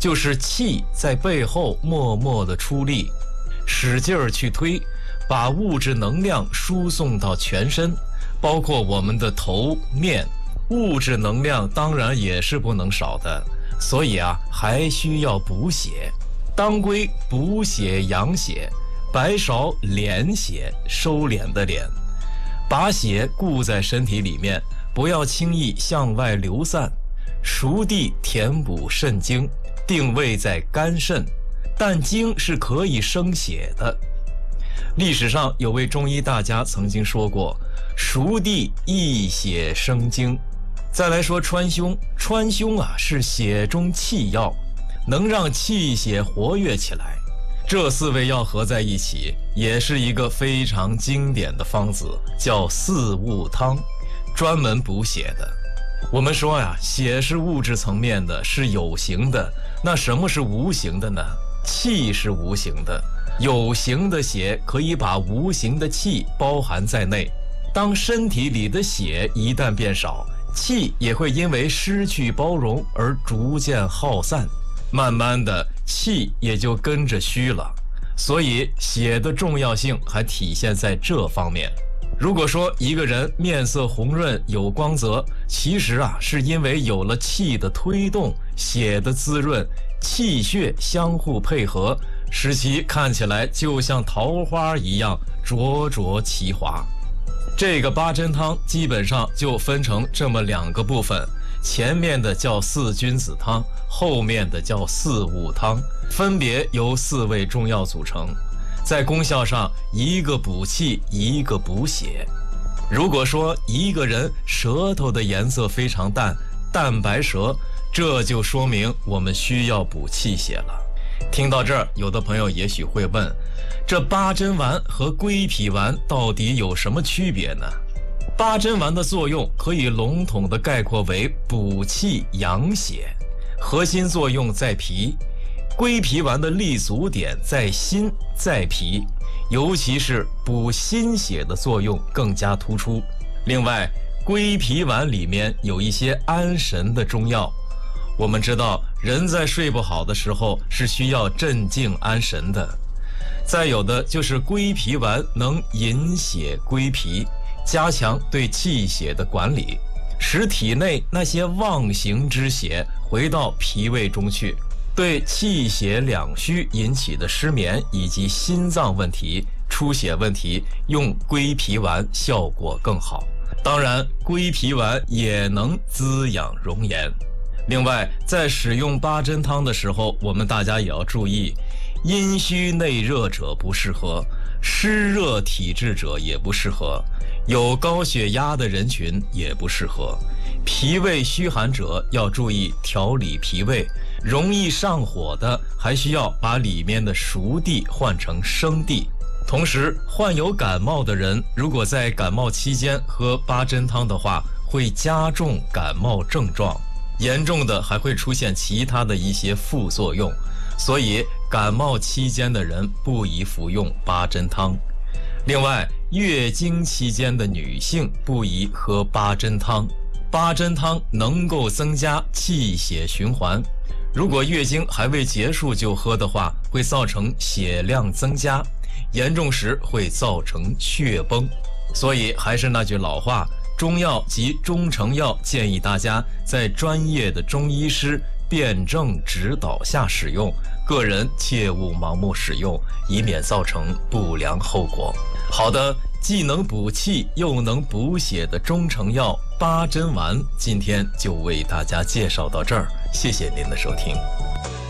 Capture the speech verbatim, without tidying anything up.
就是气在背后默默地出力，使劲儿去推，把物质能量输送到全身，包括我们的头面，物质能量当然也是不能少的，所以啊，还需要补血。当归补血养血，白芍敛血收敛的敛，把血固在身体里面，不要轻易向外流散。熟地填补肾经，定位在肝肾，但经是可以生血的。历史上有位中医大家曾经说过，熟地益血生精。再来说川芎，川芎啊是血中气药，能让气血活跃起来。这四味药合在一起，也是一个非常经典的方子，叫四物汤，专门补血的。我们说呀，血是物质层面的，是有形的，那什么是无形的呢？气是无形的，有形的血可以把无形的气包含在内。当身体里的血一旦变少，气也会因为失去包容而逐渐耗散，慢慢的气也就跟着虚了。所以血的重要性还体现在这方面。如果说一个人面色红润有光泽，其实啊是因为有了气的推动，血的滋润，气血相互配合，使其看起来就像桃花一样灼灼其华。这个八珍汤基本上就分成这么两个部分，前面的叫四君子汤，后面的叫四物汤，分别由四味中药组成。在功效上，一个补气，一个补血。如果说一个人舌头的颜色非常淡，淡白舌，这就说明我们需要补气血了。听到这儿，有的朋友也许会问，这八珍丸和归脾丸到底有什么区别呢？八珍丸的作用可以笼统地概括为补气养血，核心作用在脾。归脾丸的立足点在心，在脾，尤其是补心血的作用更加突出。另外，归脾丸里面有一些安神的中药。我们知道，人在睡不好的时候是需要镇静安神的。再有的就是归脾丸能引血归脾，加强对气血的管理，使体内那些妄行之血回到脾胃中去。对气血两虚引起的失眠以及心脏问题、出血问题，用归脾丸效果更好。当然，归脾丸也能滋养容颜。另外，在使用八珍汤的时候，我们大家也要注意，阴虚内热者不适合，湿热体质者也不适合，有高血压的人群也不适合。脾胃虚寒者要注意调理脾胃，容易上火的还需要把里面的熟地换成生地。同时，患有感冒的人如果在感冒期间喝八珍汤的话，会加重感冒症状，严重的还会出现其他的一些副作用，所以感冒期间的人不宜服用八珍汤。另外，月经期间的女性不宜喝八珍汤。八珍汤能够增加气血循环，如果月经还未结束就喝的话，会造成血量增加，严重时会造成血崩。所以还是那句老话，中药及中成药建议大家在专业的中医师辩证指导下使用，个人切勿盲目使用，以免造成不良后果。好的，既能补气又能补血的中成药八珍丸，今天就为大家介绍到这儿，谢谢您的收听。